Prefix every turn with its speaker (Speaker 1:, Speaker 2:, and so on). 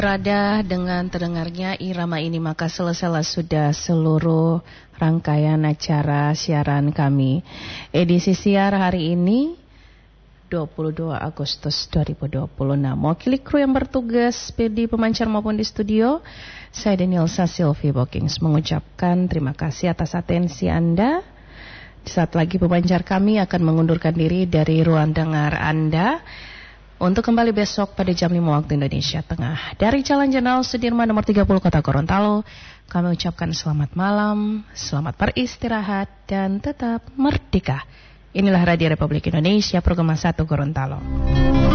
Speaker 1: Berada dengan terdengarnya irama ini, maka selesailah sudah seluruh rangkaian acara siaran kami. Edisi siar hari ini 22 Agustus 2026. Mewakili kru yang bertugas di pemancar maupun di studio, saya Danielsa Silvi Bokings mengucapkan terima kasih atas atensi Anda. Saat lagi pemancar kami akan mengundurkan diri dari ruang dengar Anda untuk kembali besok pada jam 5 waktu Indonesia Tengah. Dari Jalan Jenderal Sudirman nomor 30 Kota Gorontalo, kami ucapkan selamat malam, selamat beristirahat, dan tetap merdeka. Inilah Radio Republik Indonesia, program 1 Gorontalo.